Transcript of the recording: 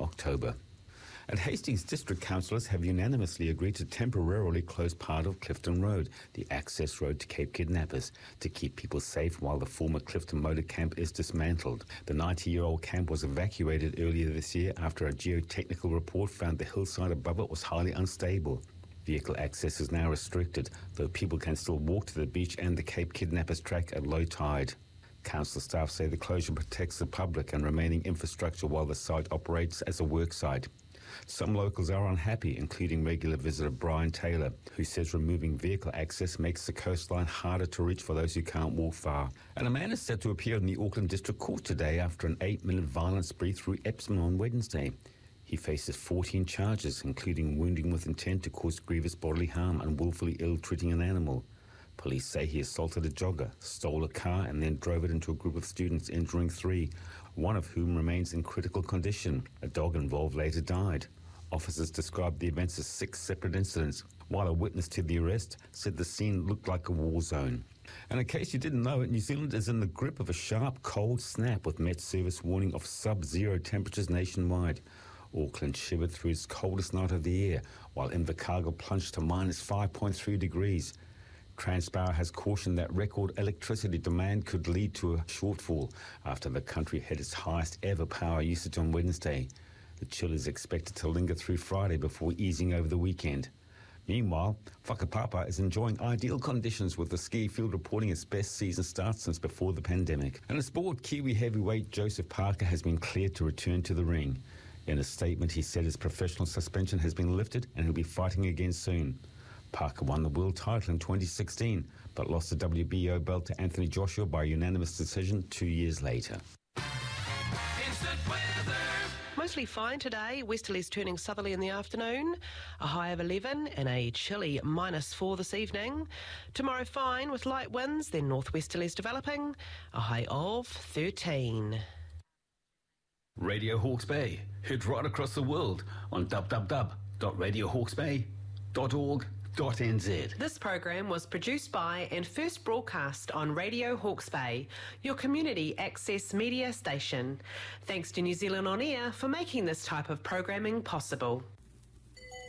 October. And Hastings District Councillors have unanimously agreed to temporarily close part of Clifton Road, the access road to Cape Kidnappers, to keep people safe while the former Clifton Motor Camp is dismantled. The 90-year-old camp was evacuated earlier this year after a geotechnical report found the hillside above it was highly unstable. Vehicle access is now restricted, though people can still walk to the beach and the Cape Kidnappers track at low tide. Council staff say the closure protects the public and remaining infrastructure while the site operates as a work site. Some locals are unhappy, including regular visitor Brian Taylor, who says removing vehicle access makes the coastline harder to reach for those who can't walk far. And a man is set to appear in the Auckland District Court today after an 8-minute violent spree through Epsom on Wednesday. He faces 14 charges, including wounding with intent to cause grievous bodily harm and willfully ill-treating an animal. Police say he assaulted a jogger, stole a car and then drove it into a group of students, injuring 3, one of whom remains in critical condition. A dog involved later died. Officers described the events as 6 separate incidents, while a witness to the arrest said the scene looked like a war zone. And in case you didn't know it, New Zealand is in the grip of a sharp cold snap with Met Service warning of sub-zero temperatures nationwide. Auckland shivered through its coldest night of the year, while Invercargill plunged to minus 5.3 degrees. Transpower has cautioned that record electricity demand could lead to a shortfall after the country had its highest ever power usage on Wednesday. The chill is expected to linger through Friday before easing over the weekend. Meanwhile, Whakapapa is enjoying ideal conditions with the ski field reporting its best season start since before the pandemic. And in sport, Kiwi heavyweight Joseph Parker has been cleared to return to the ring. In a statement, he said his professional suspension has been lifted and he'll be fighting again soon. Parker won the world title in 2016, but lost the WBO belt to Anthony Joshua by unanimous decision 2 years later. Mostly fine today. Westerlies turning southerly in the afternoon. A high of 11 and a chilly -4 this evening. Tomorrow fine with light winds, then northwesterlies developing. A high of 13. Radio Hawke's Bay, heard right across the world on www.radiohawksbay.org.nz. This program was produced by and first broadcast on Radio Hawke's Bay, your community access media station. Thanks to New Zealand On Air for making this type of programming possible.